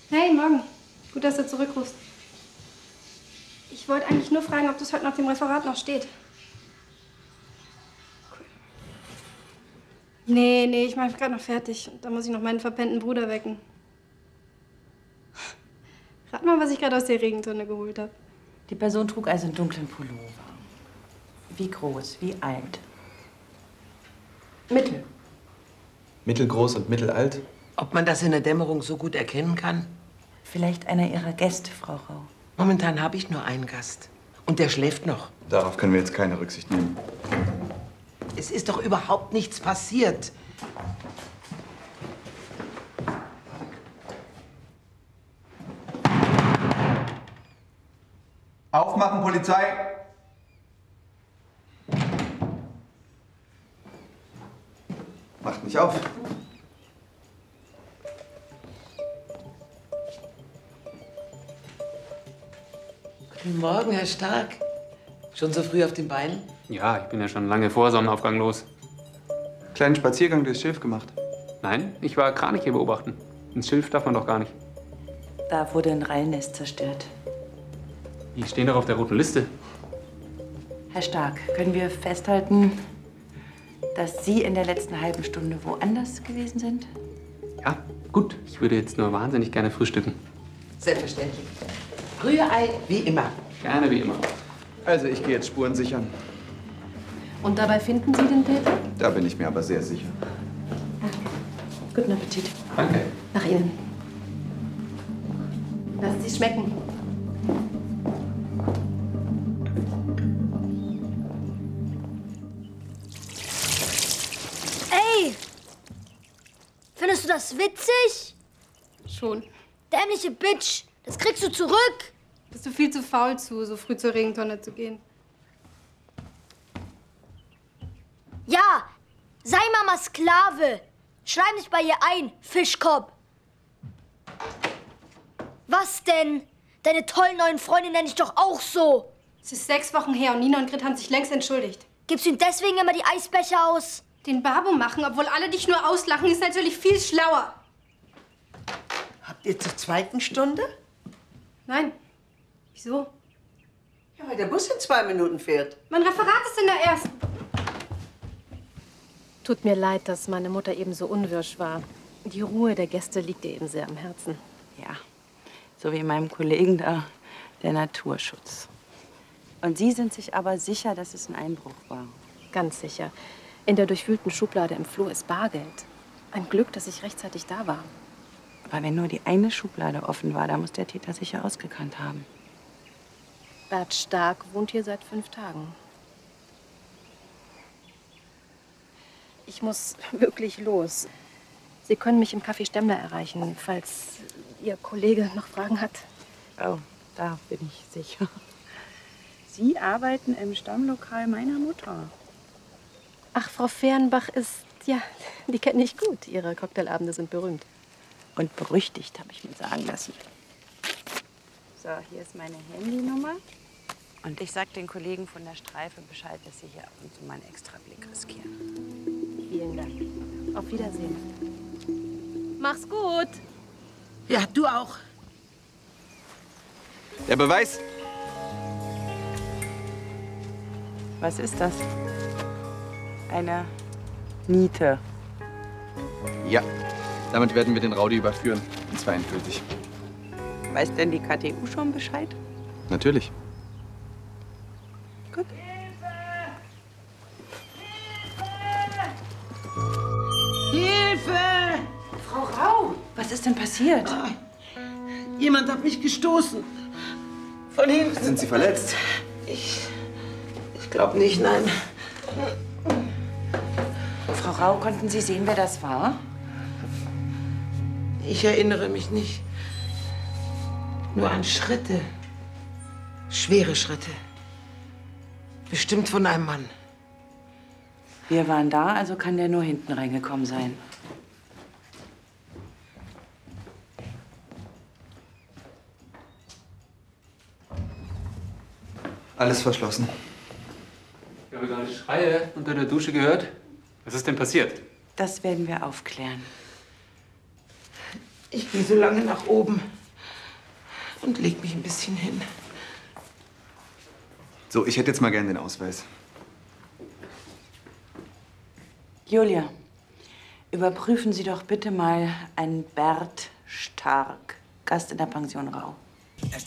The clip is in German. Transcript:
Hey, morgen. Gut, dass du zurückrufst. Ich wollte eigentlich nur fragen, ob das heute nach dem Referat noch steht. Cool. Nee, ich mache gerade noch fertig. Da muss ich noch meinen verpennten Bruder wecken. Rat mal, was ich gerade aus der Regentonne geholt habe. Die Person trug also einen dunklen Pullover. Wie groß, wie alt? Mittel. Mittelgroß und mittelalt? Ob man das in der Dämmerung so gut erkennen kann? Vielleicht einer Ihrer Gäste, Frau Rau. Momentan habe ich nur einen Gast. Und der schläft noch. Darauf können wir jetzt keine Rücksicht nehmen. Es ist doch überhaupt nichts passiert. Aufmachen, Polizei! Macht nicht auf. Guten Morgen, Herr Stark. Schon so früh auf den Beinen? Ja, ich bin ja schon lange vor Sonnenaufgang los. Kleinen Spaziergang durchs Schilf gemacht. Nein, ich war Kraniche beobachten. Ins Schilf darf man doch gar nicht. Da wurde ein Reihennest zerstört. Die stehen doch auf der roten Liste. Herr Stark, können wir festhalten, dass Sie in der letzten halben Stunde woanders gewesen sind? Ja, gut. Ich würde jetzt nur wahnsinnig gerne frühstücken. Selbstverständlich. Rührei, wie immer. Gerne wie immer. Also, ich gehe jetzt Spuren sichern. Und dabei finden Sie den Täter? Da bin ich mir aber sehr sicher. Guten Appetit. Danke. Nach Ihnen. Lassen Sie es schmecken. Ey! Findest du das witzig? Schon. Dämliche Bitch! Das kriegst du zurück! Bist du viel zu faul zu, so früh zur Regentonne zu gehen? Ja! Sei Mama Sklave! Schleim dich bei ihr ein, Fischkopf! Was denn? Deine tollen neuen Freunde nenne ich doch auch so! Es ist 6 Wochen her und Nina und Grit haben sich längst entschuldigt. Gibst du ihm deswegen immer die Eisbecher aus? Den Babo machen, obwohl alle dich nur auslachen, ist natürlich viel schlauer. Habt ihr zur zweiten Stunde? Nein. Wieso? Ja, weil der Bus in 2 Minuten fährt. Mein Referat ist in der ersten. Tut mir leid, dass meine Mutter eben so unwirsch war. Die Ruhe der Gäste liegt ihr eben sehr am Herzen. Ja, so wie meinem Kollegen da, der Naturschutz. Und Sie sind sich aber sicher, dass es ein Einbruch war? Ganz sicher. In der durchwühlten Schublade im Flur ist Bargeld. Ein Glück, dass ich rechtzeitig da war. Aber wenn nur die eine Schublade offen war, da muss der Täter sicher ausgekannt haben. Bert Stark wohnt hier seit 5 Tagen. Ich muss wirklich los. Sie können mich im Café Stemmler erreichen, falls Ihr Kollege noch Fragen hat. Oh, da bin ich sicher. Sie arbeiten im Stammlokal meiner Mutter. Ach, Frau Fehrenbach ist, ja, die kenne ich gut. Ihre Cocktailabende sind berühmt. Und berüchtigt, habe ich mir sagen lassen. So, hier ist meine Handynummer. Und ich sag den Kollegen von der Streife Bescheid, dass Sie hier ab und zu mal einen Extrablick riskieren. Vielen Dank. Auf Wiedersehen. Mach's gut. Ja, du auch. Der Beweis? Was ist das? Eine Niete. Ja. Damit werden wir den Rowdy überführen. Und zwar endgültig. Weiß denn die KTU schon Bescheid? Natürlich. Gut. Hilfe! Frau Rau, was ist denn passiert? Jemand hat mich gestoßen. Von hinten. Sind Sie verletzt? Ich glaube nicht, nein. Frau Rau, konnten Sie sehen, wer das war? Ich erinnere mich nicht. Nur an Schritte. Schwere Schritte. Bestimmt von einem Mann. Wir waren da, also kann der nur hinten reingekommen sein. Alles verschlossen. Ich habe gerade Schreie unter der Dusche gehört. Was ist denn passiert? Das werden wir aufklären. Ich gehe so lange nach oben. und leg mich ein bisschen hin. So, ich hätte jetzt mal gern den Ausweis. Julia, überprüfen Sie doch bitte mal einen Bert Stark, Gast in der Pension Rau.